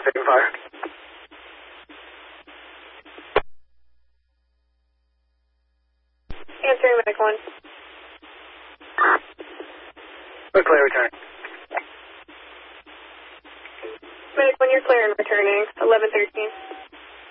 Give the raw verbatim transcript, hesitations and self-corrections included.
taking fire. Answering Medic one. We're clear, returning. Medic one, you're clear and returning. eleven thirteen.